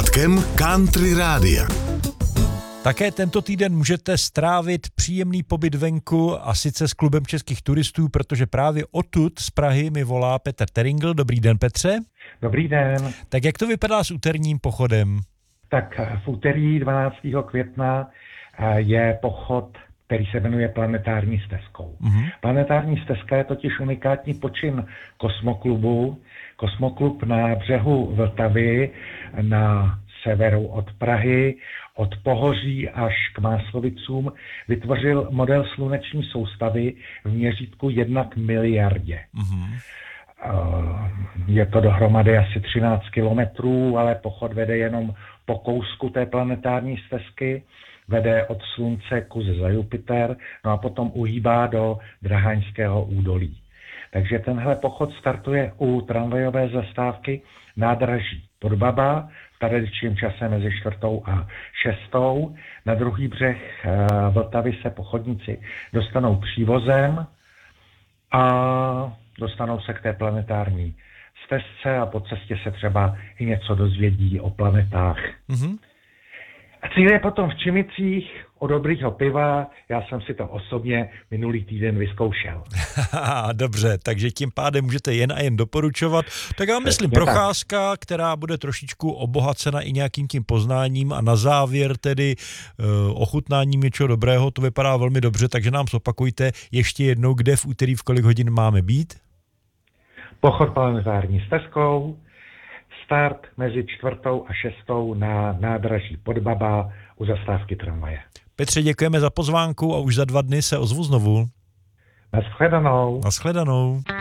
sluchátkem Country Rádia. Také tento týden můžete strávit příjemný pobyt venku a sice s klubem českých turistů, protože právě odtud z Prahy mi volá Petr Teringl. Dobrý den, Petře. Dobrý den. Tak jak to vypadá s úterním pochodem? Tak v úterý 12. května je pochod, který se jmenuje Planetární stezkou. Planetární stezka je totiž unikátní počin Kosmoklubu. Kosmoklub na břehu Vltavy na severu od Prahy, od Pohoří až k Máslovicům vytvořil model sluneční soustavy v měřítku 1 k miliardě. Je to dohromady asi 13 kilometrů, ale pochod vede jenom po kousku té planetární stezky, vede od Slunce kus za Jupiter, no a potom uhýbá do Drahaňského údolí. Takže tenhle pochod startuje u tramvajové zastávky nádraží Podbaba, v tradičním čase mezi 4. a 6. Na druhý břeh Vltavy se pochodníci dostanou přívozem a dostanou se k té planetární stezce a po cestě se třeba i něco dozvědí o planetách. A cíl je potom v Čimicích u dobrýho piva. Já jsem si to osobně minulý týden vyzkoušel. Dobře, takže tím pádem můžete jen a jen doporučovat. Tak já myslím procházka, která bude trošičku obohacena i nějakým tím poznáním a na závěr tedy ochutnáním něčeho dobrého. To vypadá velmi dobře, takže nám zopakujte ještě jednou, kde v úterý v kolik hodin máme být. Pochod planetární stezkou, start mezi 4. a 6. na nádraží Podbaba u zastávky tramvaje. Petře, děkujeme za pozvánku a už za 2 dny se ozvu znovu. Naschledanou. Naschledanou.